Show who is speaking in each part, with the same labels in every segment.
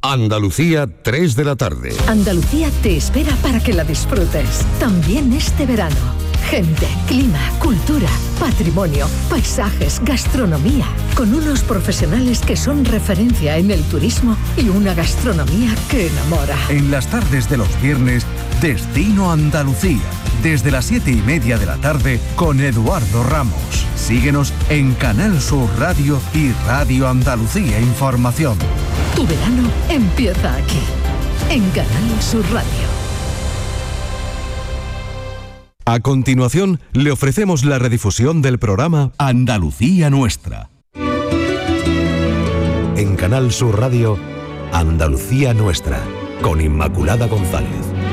Speaker 1: Andalucía, 3 de la tarde.
Speaker 2: Andalucía te espera para que la disfrutes. También este verano. Gente, clima, cultura, patrimonio, paisajes, gastronomía. Con unos profesionales que son referencia en el turismo y una gastronomía que enamora.
Speaker 3: En las tardes de los viernes, Destino Andalucía. Desde las 7:30 de la tarde con Eduardo Ramos. Síguenos en Canal Sur Radio y Radio Andalucía Información.
Speaker 2: Tu verano empieza aquí, en Canal Sur Radio.
Speaker 4: A continuación, le ofrecemos la redifusión del programa Andalucía Nuestra.
Speaker 5: En Canal Sur Radio, Andalucía Nuestra, con Inmaculada González.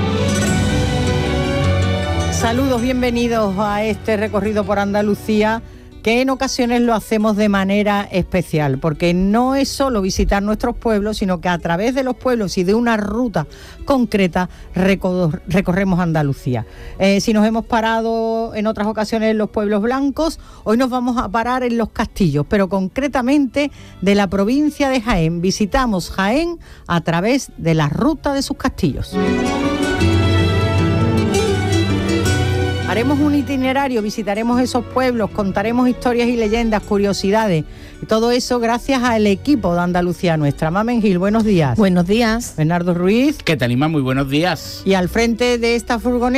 Speaker 6: Saludos, bienvenidos a este recorrido por Andalucía, que en ocasiones lo hacemos de manera especial, porque no es solo visitar nuestros pueblos, sino que a través de los pueblos y de una ruta concreta recorremos Andalucía. Si nos hemos parado en otras ocasiones en los pueblos blancos, hoy nos vamos a parar en los castillos, pero concretamente de la provincia de Jaén. Visitamos Jaén a través de la ruta de sus castillos. Haremos un itinerario, visitaremos esos pueblos, contaremos historias y leyendas, curiosidades. Y todo eso gracias al equipo de Andalucía Nuestra. Mamen Gil, buenos días.
Speaker 7: Buenos días.
Speaker 6: Bernardo Ruiz.
Speaker 8: ¿Qué tal, Ima? Muy buenos días.
Speaker 6: Y al frente de esta furgoneta